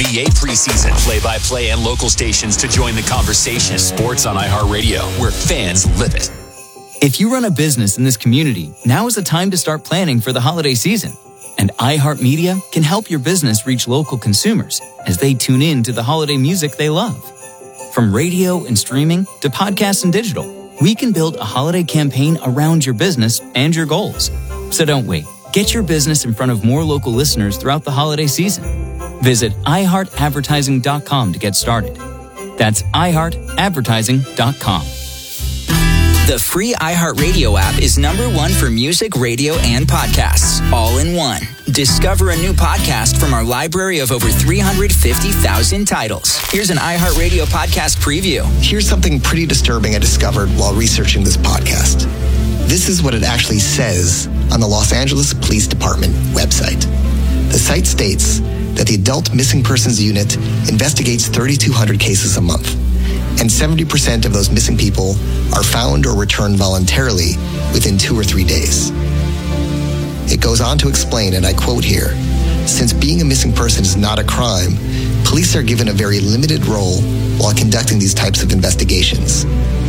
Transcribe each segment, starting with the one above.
NBA preseason. Play-by-play and local stations to join the conversation. Sports on iHeartRadio, where fans live it. If you run a business in this community, now is the time to start planning for the holiday season. And iHeartMedia can help your business reach local consumers as they tune in to the holiday music they love. From radio and streaming to podcasts and digital, we can build a holiday campaign around your business and your goals. So don't wait. Get your business in front of more local listeners throughout the holiday season. Visit iHeartAdvertising.com to get started. That's iHeartAdvertising.com. The free iHeartRadio app is #1 for music, radio, and podcasts, all in one. Discover a new podcast from our library of over 350,000 titles. Here's an iHeartRadio podcast preview. Here's something pretty disturbing I discovered while researching this podcast. This is what it actually says on the Los Angeles Police Department website. The site states that the Adult Missing Persons Unit investigates 3,200 cases a month, and 70% of those missing people are found or returned voluntarily within 2 or 3 days. It goes on to explain, and I quote here, "Since being a missing person is not a crime, police are given a very limited role while conducting these types of investigations."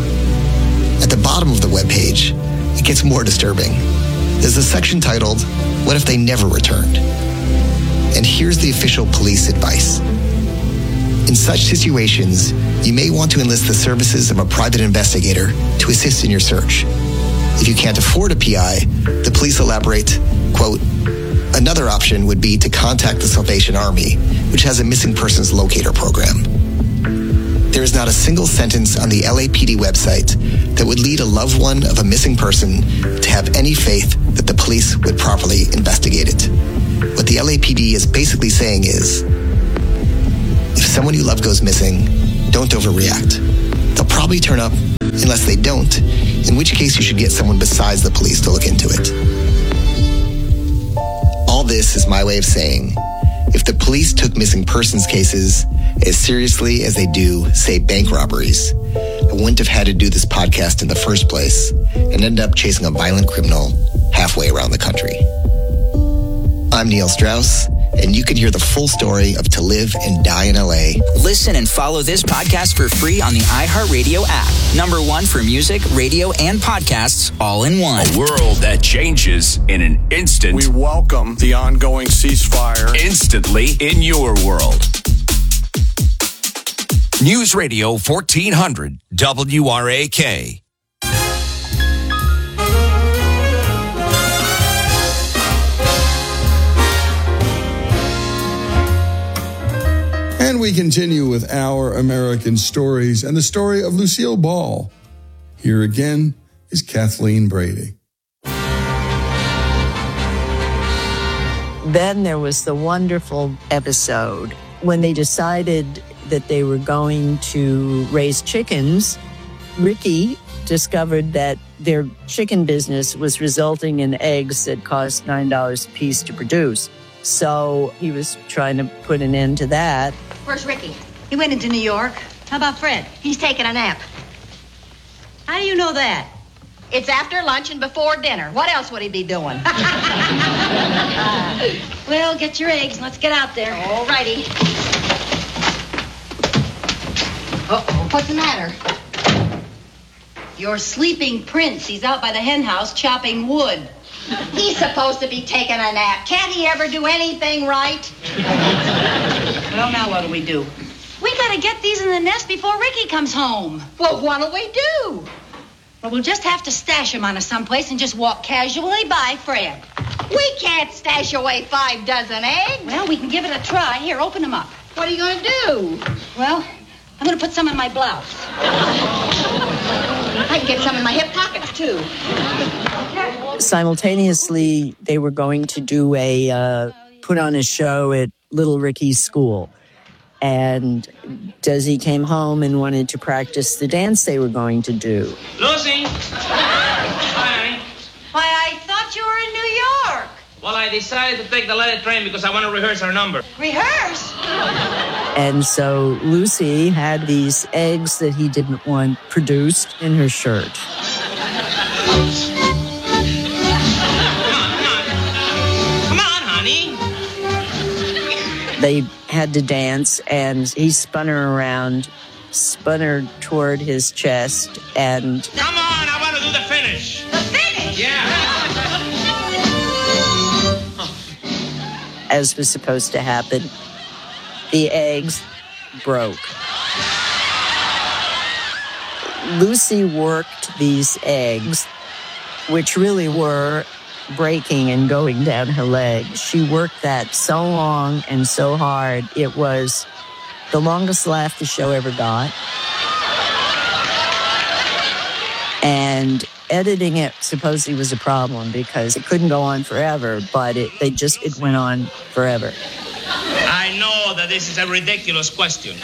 At the bottom of the webpage, it gets more disturbing. There's a section titled, "What if they never returned?" And here's the official police advice. In such situations, you may want to enlist the services of a private investigator to assist in your search. If you can't afford a PI, the police elaborate, quote, "Another option would be to contact the Salvation Army, which has a missing persons locator program." There is not a single sentence on the LAPD website that would lead a loved one of a missing person to have any faith that the police would properly investigate it. What the LAPD is basically saying is, if someone you love goes missing, don't overreact. They'll probably turn up unless they don't, in which case you should get someone besides the police to look into it. All this is my way of saying, if the police took missing persons cases as seriously as they do, say, bank robberies, I wouldn't have had to do this podcast in the first place and end up chasing a violent criminal halfway around the country. I'm Neil Strauss, and you can hear the full story of To Live and Die in LA. Listen and follow this podcast for free on the iHeartRadio app. #1 for music, radio, and podcasts, all in one. A world that changes in an instant. We welcome the ongoing ceasefire. Instantly in your world. News Radio 1400 WRAK. And we continue with Our American Stories and the story of Lucille Ball. Here again is Kathleen Brady. Then there was the wonderful episode when they decided that they were going to raise chickens. Ricky discovered that their chicken business was resulting in eggs that cost $9 a piece to produce. So he was trying to put an end to that. Where's Ricky? He went into New York. How about Fred? He's taking a nap. How do you know that? It's after lunch and before dinner. What else would he be doing? Well, get your eggs and let's get out there. All righty. Uh-oh, what's the matter? Your sleeping prince. He's out by the hen house chopping wood. He's supposed to be taking a nap. Can't he ever do anything right? Well, now what do? We gotta get these in the nest before Ricky comes home. Well, what'll we do? Well, we'll just have to stash them on someplace and just walk casually by Fred. We can't stash away 5 dozen eggs. Well, we can give it a try. Here, open them up. What are you gonna do? Well, I'm gonna put some in my blouse. I can get some in my hip pockets, too. Simultaneously, they were going to do put on a show at Little Ricky's school. And Desi came home and wanted to practice the dance they were going to do. Lucy! Hi. Why, I thought you were in New York. Well, I decided to take the letter train because I want to rehearse our number. Rehearse? And so Lucy had these eggs that he didn't want produced in her shirt. Come on, honey. They had to dance, and he spun her toward his chest, and... Come on, I want to do the finish. The finish? Yeah. As was supposed to happen, the eggs broke. Lucy worked these eggs, which really were breaking and going down her leg. She worked that so long and so hard. It was the longest laugh the show ever got. And editing it supposedly was a problem because it couldn't go on forever, but it went on forever. I know that this is a ridiculous question.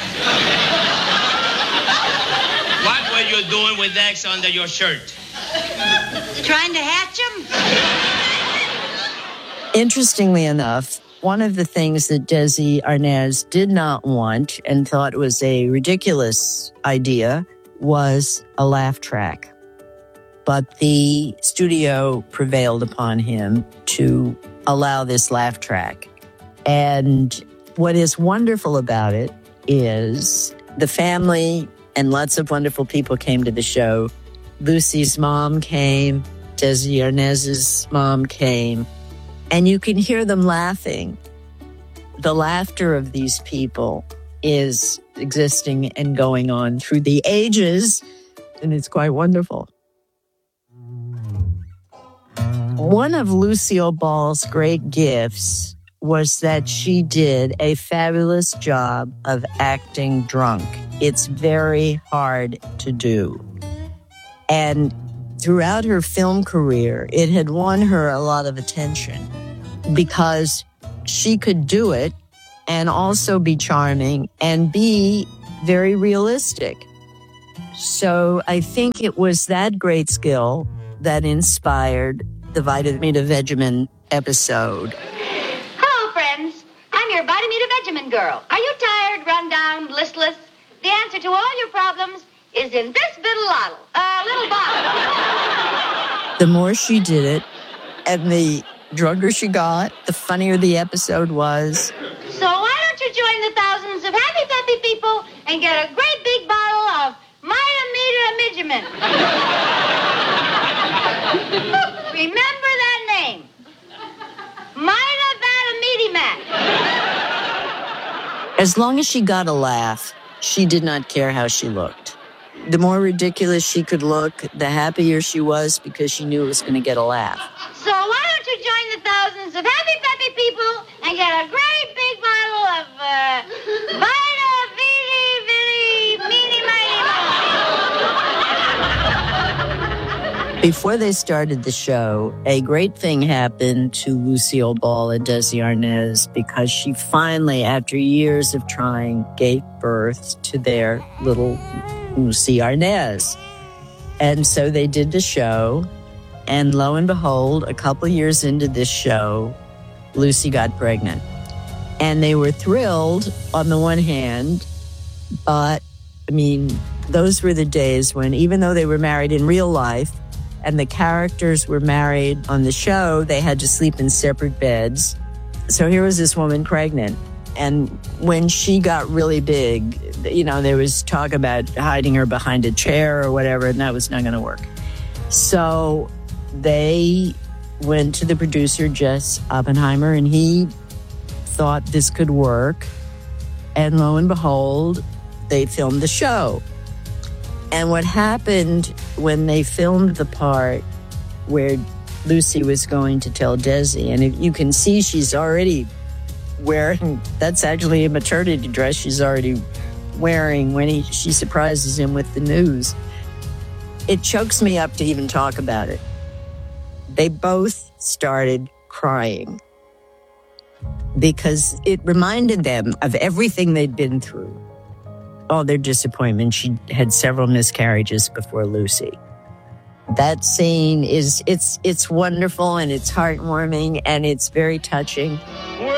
What were you doing with eggs under your shirt? Trying to hatch them? Interestingly enough, one of the things that Desi Arnaz did not want and thought was a ridiculous idea was a laugh track. But the studio prevailed upon him to allow this laugh track. And what is wonderful about it is the family and lots of wonderful people came to the show. Lucy's mom came, Desi Arnaz's mom came, and you can hear them laughing. The laughter of these people is existing and going on through the ages, and it's quite wonderful. One of Lucille Ball's great gifts was that she did a fabulous job of acting drunk. It's very hard to do. And throughout her film career, it had won her a lot of attention because she could do it and also be charming and be very realistic. So I think it was that great skill that inspired the Vitameata Vegemin episode. Hello, friends. I'm your Vitameata Vegemin girl. Are you tired, run down, listless? The answer to all your problems is in this little bottle. The more she did it, and the drunker she got, the funnier the episode was. So why don't you join the thousands of happy, peppy people and get a great big bottle of Vitameata Vegemin? Remember that name. Vitameata. As long as she got a laugh, she did not care how she looked. The more ridiculous she could look, the happier she was because she knew it was going to get a laugh. So why don't you join the thousands of happy, peppy people and get a great big bottle of Before they started the show, a great thing happened to Lucille Ball and Desi Arnaz because she finally, after years of trying, gave birth to their little Lucy Arnaz. And so they did the show, and lo and behold, a couple years into this show, Lucy got pregnant. And they were thrilled on the one hand, but, I mean, those were the days when, even though they were married in real life, and the characters were married on the show, they had to sleep in separate beds. So here was this woman pregnant. And when she got really big, you know, there was talk about hiding her behind a chair or whatever, and that was not going to work. So they went to the producer, Jess Oppenheimer, and he thought this could work. And lo and behold, they filmed the show. And what happened when they filmed the part where Lucy was going to tell Desi, and you can see she's already wearing, that's actually a maternity dress she's already wearing when she surprises him with the news. It chokes me up to even talk about it. They both started crying because it reminded them of everything they'd been through. All their disappointment. She had several miscarriages before Lucy. That scene is, it's wonderful and it's heartwarming and it's very touching. In